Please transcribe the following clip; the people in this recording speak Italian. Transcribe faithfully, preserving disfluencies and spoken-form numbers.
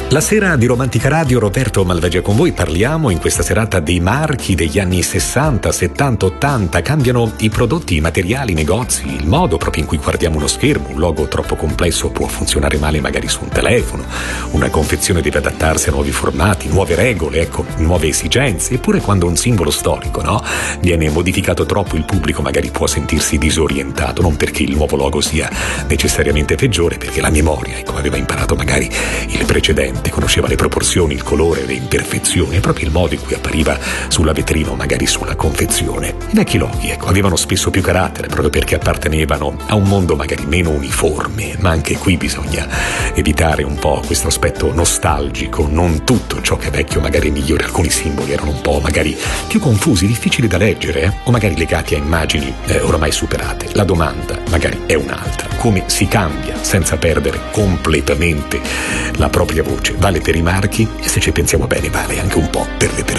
La sera di Romantica Radio, Roberto Malvagia con voi. Parliamo in questa serata dei marchi degli anni sessanta, settanta, ottanta. Cambiano i prodotti, i materiali, i negozi, il modo proprio in cui guardiamo uno schermo. Un logo troppo complesso può funzionare male magari su un telefono. Una confezione deve adattarsi a nuovi formati, nuove regole, ecco, nuove esigenze. Eppure quando un simbolo storico, no, viene modificato troppo, il pubblico magari può sentirsi disorientato. Non perché il nuovo logo sia necessariamente peggiore, perché la memoria, ecco, aveva imparato magari il precedente, conosceva le proporzioni, il colore, le imperfezioni e proprio il modo in cui appariva sulla vetrina o magari sulla confezione. I vecchi loghi, ecco, avevano spesso più carattere proprio perché appartenevano a un mondo magari meno uniforme, ma anche qui bisogna evitare un po' questo aspetto nostalgico. Non tutto ciò che è vecchio magari è migliore, alcuni simboli erano un po' magari più confusi, difficili da leggere, eh? o magari legati a immagini eh, oramai superate. La domanda magari è un'altra: come si cambia senza perdere completamente la propria voce? Vale per i marchi e, se ci pensiamo bene, vale anche un po' per le persone.